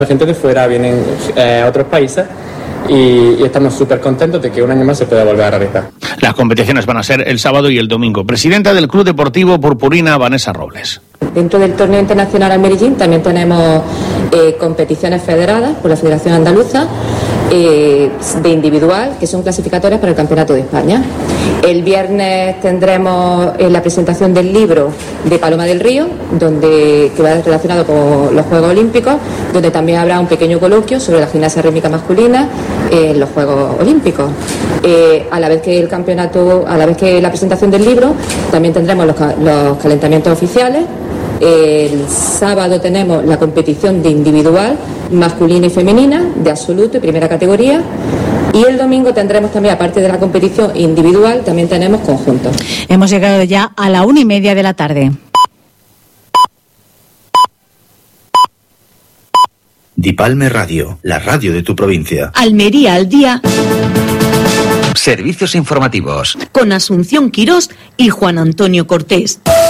La gente de fuera vienen a otros países y estamos súper contentos de que un año más se pueda volver a realizar. Las competiciones van a ser el sábado y el domingo. Presidenta del Club Deportivo Purpurina, Vanessa Robles. Dentro del torneo internacional Almerillín también tenemos competiciones federadas por la Federación Andaluza de individual, que son clasificatorias para el Campeonato de España. El viernes tendremos la presentación del libro de Paloma del Río, que va relacionado con los Juegos Olímpicos, donde también habrá un pequeño coloquio sobre la gimnasia rítmica masculina en los Juegos Olímpicos. A la vez que la presentación del libro, también tendremos los calentamientos oficiales. El sábado tenemos la competición de individual masculina y femenina, de absoluto y primera categoría. Y el domingo tendremos también, aparte de la competición individual, también tenemos conjuntos. Hemos llegado ya a la 1:30 de la tarde. Dipalme Radio, la radio de tu provincia. Almería al día. Servicios informativos. Con Asunción Quirós y Juan Antonio Cortés.